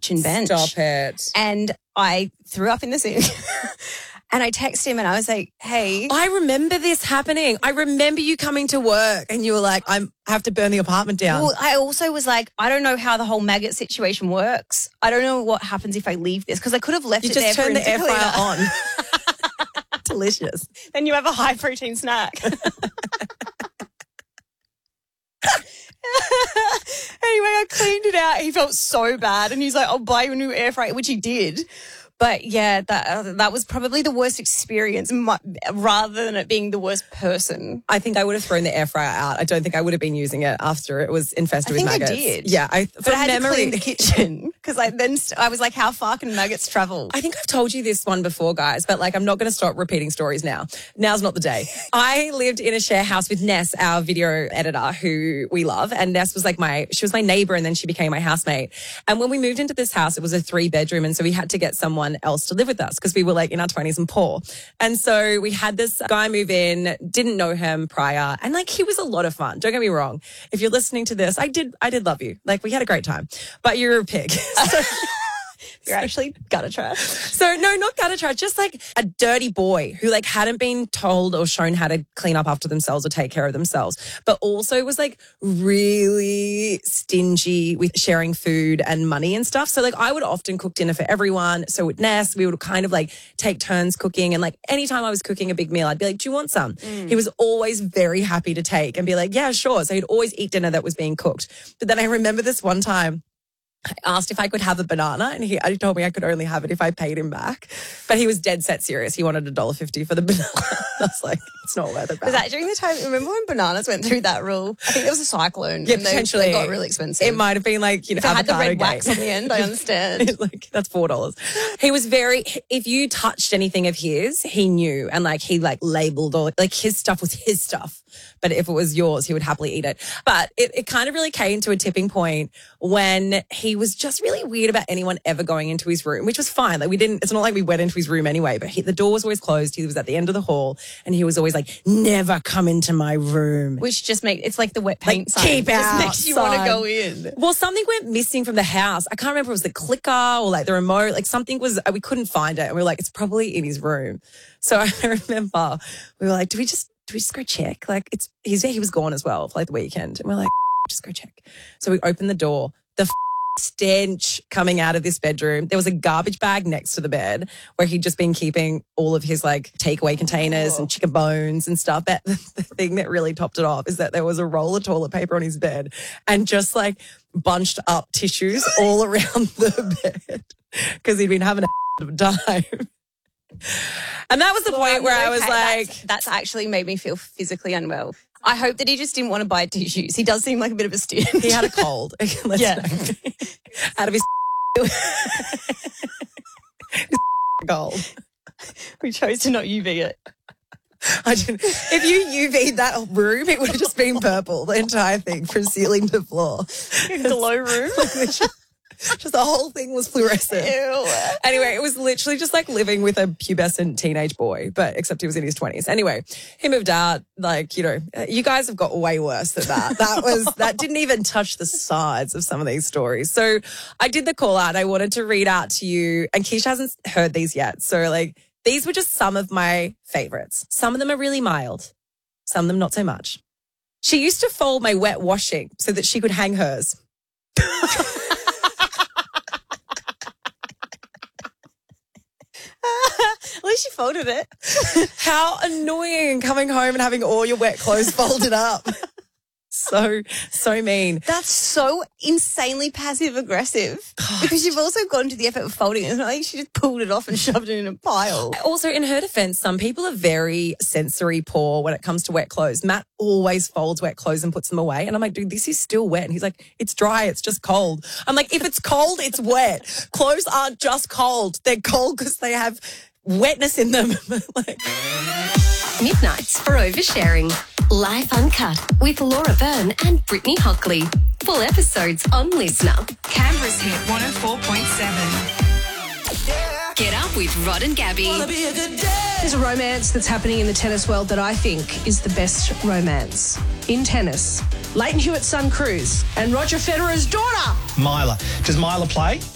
kitchen bench. Stop it. And I threw up in the sink. And I texted him and I was like, hey. I remember this happening. I remember you coming to work and you were like, I have to burn the apartment down. Well, I also was like, I don't know how the whole maggot situation works. I don't know what happens if I leave this because I could have left you it there. You just turn the air fryer on. Delicious. Then you have a high protein snack. Anyway, I cleaned it out. He felt so bad and he's like, I'll buy you a new air fryer, which he did. But yeah, that was probably the worst experience rather than it being the worst person. I think I would have thrown the air fryer out. I don't think I would have been using it after it was infested with maggots. I did. Yeah. But I had to clean the kitchen because I was like, how far can maggots travel? I think I've told you this one before, guys, but like I'm not going to stop repeating stories now. Now's not the day. I lived in a share house with Ness, our video editor who we love. And Ness was like she was my neighbor and then she became my housemate. And when we moved into this house, it was a 3-bedroom. And so we had to get someone else to live with us because we were like in our 20s and poor. And so we had this guy move in, didn't know him prior. And like, he was a lot of fun. Don't get me wrong. If you're listening to this, I did love you. Like we had a great time, but you're a pig. So, you're actually gutter trash. So no, not gutter trash, just like a dirty boy who like hadn't been told or shown how to clean up after themselves or take care of themselves, but also was like really stingy with sharing food and money and stuff. So like I would often cook dinner for everyone. So with Ness, we would kind of like take turns cooking. And like anytime I was cooking a big meal, I'd be like, do you want some? He was always very happy to take and be like, yeah, sure. So he'd always eat dinner that was being cooked. But then I remember this one time, I asked if I could have a banana and he told me I could only have it if I paid him back. But he was dead set serious. He wanted $1.50 for the banana. I was like, it's not worth it. Was that during the time, remember when bananas went through that rule? I think there was a cyclone. Yeah, potentially. They got really expensive. It might have been like, if it had the red wax on the end, I understand. Like, that's $4. He was if you touched anything of his, he knew. And like, he like labeled all, like his stuff was his stuff. But if it was yours, he would happily eat it. But it kind of really came to a tipping point when he was just really weird about anyone ever going into his room, which was fine. Like it's not like we went into his room anyway, but the door was always closed. He was at the end of the hall and he was always like, never come into my room. Which just it's like the wet paint sign. Keep out. Just makes you want to go in. Well, something went missing from the house. I can't remember if it was the clicker or like the remote. Like something we couldn't find it. And we were like, it's probably in his room. So I remember we were like, do we just go check? Like he was gone as well for like the weekend. And we're like, just go check. So we opened the door. The stench coming out of this bedroom. There was a garbage bag next to the bed where he'd just been keeping all of his like takeaway containers and chicken bones and stuff. But the thing that really topped it off is that there was a roll of toilet paper on his bed and just like bunched up tissues all around the bed because he'd been having a time. And that was the point where I was like... That's actually made me feel physically unwell. I hope that he just didn't want to buy tissues. He does seem like a bit of a stinch. He had a cold. Yeah. Out of his cold. We chose to not UV it. If you UV'd that room, it would have just been purple, the entire thing, from ceiling to floor. Glow room. Just the whole thing was fluorescent. Ew. Anyway, it was literally just like living with a pubescent teenage boy, but except he was in his 20s. Anyway, he moved out. Like, you guys have got way worse than that. That didn't even touch the sides of some of these stories. So I did the call out. I wanted to read out to you, and Keisha hasn't heard these yet. So like, these were just some of my favorites. Some of them are really mild. Some of them not so much. She used to fold my wet washing so that she could hang hers. At least you folded it. How annoying coming home and having all your wet clothes folded up. So mean. That's so insanely passive aggressive. Because you've also gone to the effort of folding it. It's not like she just pulled it off and shoved it in a pile. Also, in her defense, some people are very sensory poor when it comes to wet clothes. Matt always folds wet clothes and puts them away. And I'm like, dude, this is still wet. And he's like, it's dry. It's just cold. I'm like, if it's cold, it's wet. Clothes aren't just cold. They're cold because they have wetness in them. Like, Midnights for Oversharing. Life Uncut with Laura Byrne and Brittany Hockley. Full episodes on Listener. Canberra's hit 104.7. Get up with Rod and Gabby. There's a romance that's happening in the tennis world that I think is the best romance in tennis. Leighton Hewitt's son, Cruz, and Roger Federer's daughter. Myla. Does Myla play?